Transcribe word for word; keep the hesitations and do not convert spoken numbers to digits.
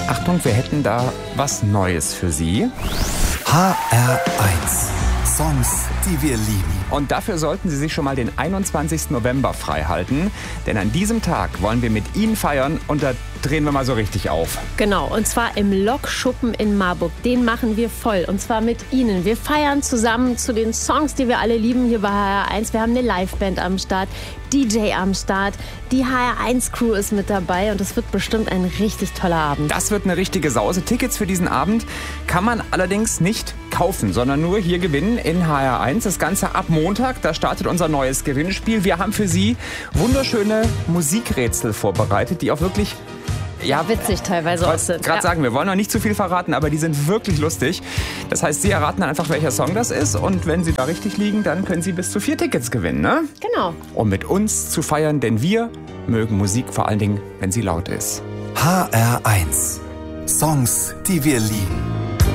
Achtung, wir hätten da was Neues für Sie. H R eins. Songs, die wir lieben. Und dafür sollten Sie sich schon mal den einundzwanzigsten November frei halten. Denn an diesem Tag wollen wir mit Ihnen feiern und da drehen wir mal so richtig auf. Genau, und zwar im Lokschuppen in Marburg. Den machen wir voll und zwar mit Ihnen. Wir feiern zusammen zu den Songs, die wir alle lieben hier bei H R eins. Wir haben eine Liveband am Start, D J am Start, die H R eins Crew ist mit dabei und es wird bestimmt ein richtig toller Abend. Das wird eine richtige Sause. Tickets für diesen Abend kann man allerdings nicht kaufen, sondern nur hier gewinnen in H R eins. Das Ganze ab Montag, da startet unser neues Gewinnspiel. Wir haben für Sie wunderschöne Musikrätsel vorbereitet, die auch wirklich... Ja, witzig teilweise auch sind. Gerade ja. sagen, wir wollen noch nicht zu viel verraten, aber die sind wirklich lustig. Das heißt, Sie erraten dann einfach, welcher Song das ist. Und wenn Sie da richtig liegen, dann können Sie bis zu vier Tickets gewinnen, ne? Genau. Um mit uns zu feiern, denn wir mögen Musik vor allen Dingen, wenn sie laut ist. H R eins. Songs, die wir lieben.